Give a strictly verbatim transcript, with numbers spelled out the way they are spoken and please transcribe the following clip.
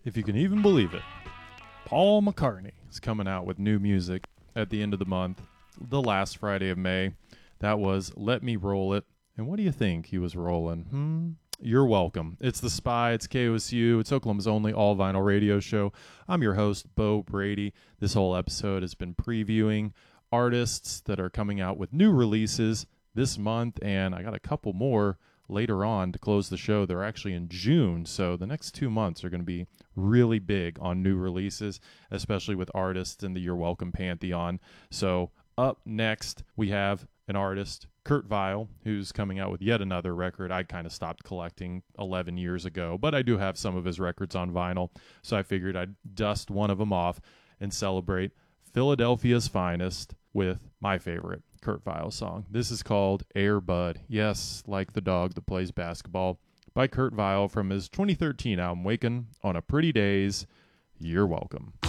if you can even believe it, Paul McCartney is coming out with new music at the end of the month, the last Friday of May. That was Let Me Roll It. And what do you think he was rolling? Hmm? You're welcome. It's The Spy. It's K O S U. It's Oklahoma's only all-vinyl radio show. I'm your host, Bo Brady. This whole episode has been previewing artists that are coming out with new releases this month, and I got a couple more later on to close the show. They're actually in June, so the next two months are going to be really big on new releases, especially with artists in the You're Welcome pantheon. So up next, we have an artist, Kurt Vile, who's coming out with yet another record I kind of stopped collecting eleven years ago, but I do have some of his records on vinyl, so I figured I'd dust one of them off and celebrate Philadelphia's finest with my favorite Kurt Vile song. This is called Air Bud. Yes, like the dog that plays basketball, by Kurt Vile from his twenty thirteen album, Wakin' on a Pretty Days. You're welcome.